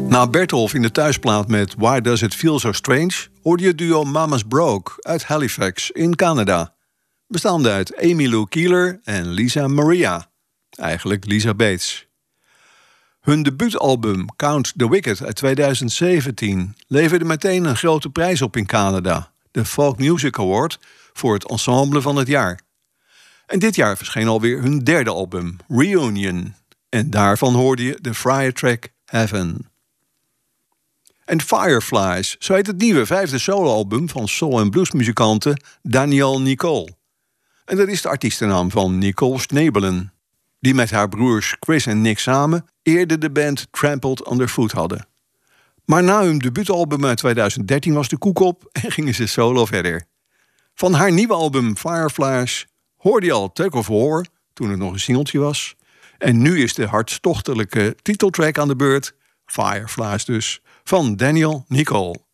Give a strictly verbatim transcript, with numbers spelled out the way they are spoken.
Na Bertolf in de thuisplaat met Why Does It Feel So Strange hoorde je het duo Mama's Broke uit Halifax in Canada. Bestaande uit Amy Lou Keeler en Lisa Maria. Eigenlijk Lisa Bates. Hun debuutalbum Count the Wicked uit tweeduizend zeventien leverde meteen een grote prijs op in Canada. De Folk Music Award voor het ensemble van het jaar. En dit jaar verscheen alweer hun derde album, Reunion. En daarvan hoorde je de fraaie track Heaven. En Fireflies, zo heet het nieuwe vijfde soloalbum van soul- en bluesmuzikante Danielle Nicole. En dat is de artiestennaam van Nicole Schnebelen, die met haar broers Chris en Nick samen eerder de band Trampled Underfoot hadden. Maar na hun debuutalbum uit tweeduizend dertien was de koek op en gingen ze solo verder. Van haar nieuwe album Fireflies hoorde je al Tug of War, toen het nog een singeltje was. En nu is de hartstochtelijke titeltrack aan de beurt, Fireflies dus, van Danielle Nicole.